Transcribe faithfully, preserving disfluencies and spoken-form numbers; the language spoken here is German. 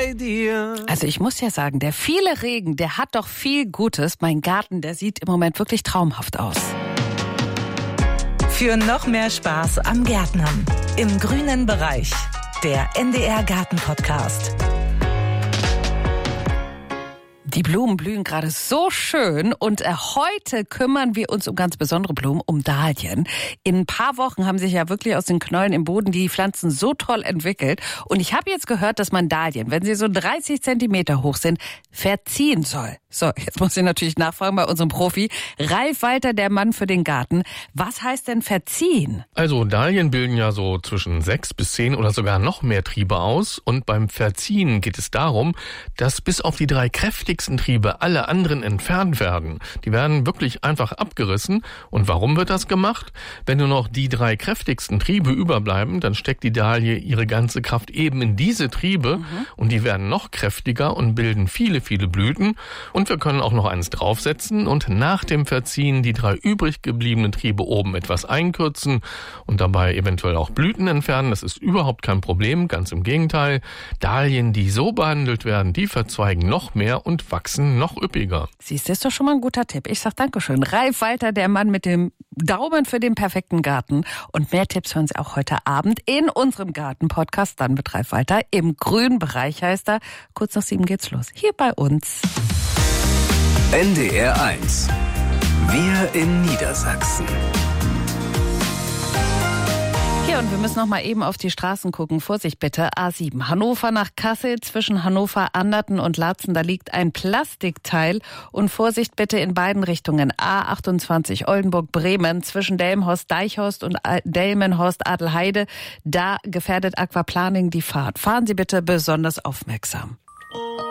bei dir. Also ich muss ja sagen, der viele Regen, der hat doch viel Gutes. Mein Garten, der sieht im Moment wirklich traumhaft aus. Für noch mehr Spaß am Gärtnern im grünen Bereich. Der N D R Garten Podcast. Die Blumen blühen gerade so schön und äh, heute kümmern wir uns um ganz besondere Blumen, um Dahlien. In ein paar Wochen haben sich ja wirklich aus den Knollen im Boden die Pflanzen so toll entwickelt. Und ich habe jetzt gehört, dass man Dahlien, wenn sie so dreißig Zentimeter hoch sind, verziehen soll. So, jetzt muss ich natürlich nachfragen bei unserem Profi, Ralf Walter, der Mann für den Garten. Was heißt denn verziehen? Also Dahlien bilden ja so zwischen sechs bis zehn oder sogar noch mehr Triebe aus. Und beim Verziehen geht es darum, dass bis auf die drei kräftigsten Triebe alle anderen entfernt werden. Die werden wirklich einfach abgerissen. Und warum wird das gemacht? Wenn nur noch die drei kräftigsten Triebe überbleiben, dann steckt die Dahlie ihre ganze Kraft eben in diese Triebe. Mhm. Und die werden noch kräftiger und bilden viele, viele Blüten. Und wir können auch noch eins draufsetzen und nach dem Verziehen die drei übrig gebliebenen Triebe oben etwas einkürzen und dabei eventuell auch Blüten entfernen. Das ist überhaupt kein Problem, ganz im Gegenteil. Dahlien, die so behandelt werden, die verzweigen noch mehr und wachsen noch üppiger. Siehst du, ist doch schon mal ein guter Tipp. Ich sag Dankeschön. Ralf Walter, der Mann mit dem Daumen für den perfekten Garten. Und mehr Tipps hören Sie auch heute Abend in unserem Garten-Podcast. Dann mit Ralf Walter im grünen Bereich heißt er. Kurz nach sieben geht's los. Hier bei uns. N D R eins. Wir in Niedersachsen. Hier, und wir müssen noch mal eben auf die Straßen gucken. Vorsicht bitte, A sieben. Hannover nach Kassel, zwischen Hannover, Anderten und Laatzen, da liegt ein Plastikteil. Und Vorsicht bitte in beiden Richtungen. A achtundzwanzig, Oldenburg, Bremen, zwischen Delmenhorst, Deichhorst und Delmenhorst, Adelheide. Da gefährdet Aquaplaning die Fahrt. Fahren Sie bitte besonders aufmerksam.